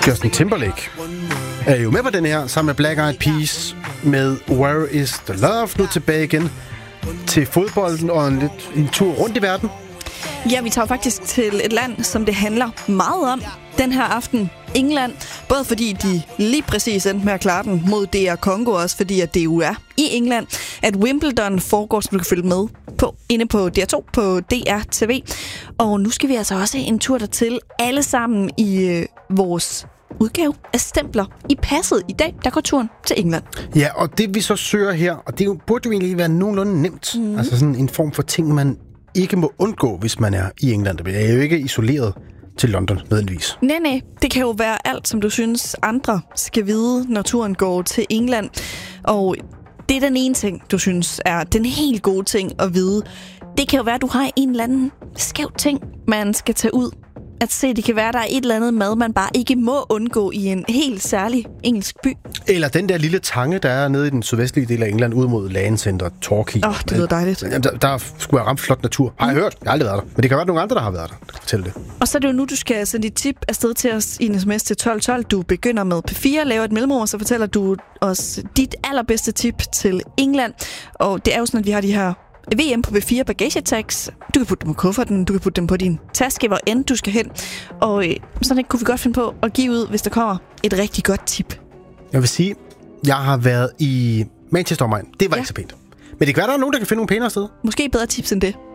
Justin Timberlake er jo med på den her, sammen med Black Eyed Peas med Where Is The Love. Nu tilbage igen til fodbolden og en tur rundt i verden. Ja, vi tager faktisk til et land, som det handler meget om den her aften. England. Både fordi de lige præcis endte med at klare den mod DR Congo, også fordi at det jo er i England, at Wimbledon foregår, som du kan følge med på inde på DR2 på DR TV. Og nu skal vi altså også en tur dertil, alle sammen i vores udgave af stempler i passet. I dag, der går turen til England. Ja, og det vi så søger her, og det burde jo egentlig være nogenlunde nemt. Altså sådan en form for ting, man ikke må undgå, hvis man er i England. Det er jo ikke isoleret til London, nødvendigvis. Nej. Det kan jo være alt, som du synes, andre skal vide, når turen går til England. Og det er den ene ting, du synes er den helt gode ting at vide. Det kan jo være, at du har en eller anden skæv ting, man skal tage ud. At se, det kan være, der er et eller andet mad, man bare ikke må undgå i en helt særlig engelsk by. Eller den der lille tange, der er nede i den sydvestlige del af England, ud mod Lancenter, Torquay. Det lyder dejligt. Der skulle være ramt flot natur. Har jeg hørt? Jeg har aldrig været der. Men det kan være nogle andre, der har været der, der kan fortælle det. Og så er det jo nu, du skal sende dit tip afsted til os i en sms til 1212. Du begynder med P4, laver et mellemrum, og så fortæller du os dit allerbedste tip til England. Og det er jo sådan, at vi har de her VM på B4 bagagetags. Du kan putte dem på kufferten, du kan putte dem på din taske, hvor end du skal hen. Og sådan kunne vi godt finde på at give ud, hvis der kommer et rigtig godt tip. Jeg vil sige, jeg har været i Manchester omegn. Det var ikke så pænt. Men det kan være, der er nogen, der kan finde nogle pænere steder. Måske bedre tips end det.